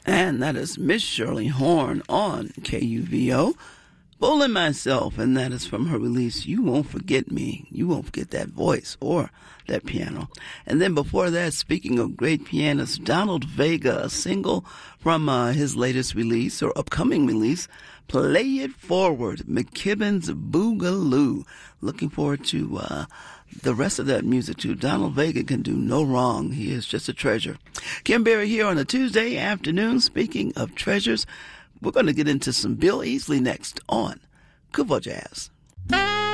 And that is Miss Shirley Horn on KUVO. Fooling Myself, and that is from her release, You Won't Forget Me. You won't forget that voice or that piano. And then before that, speaking of great pianist, Donald Vega, a single from his latest release or upcoming release, Play It Forward, McKibben's Boogaloo. Looking forward to the rest of that music too. Donald Vega can do no wrong. He is just a treasure. Kim Berry here on a Tuesday afternoon. Speaking of treasures, we're going to get into some Bill Easley next on Kuvo Jazz.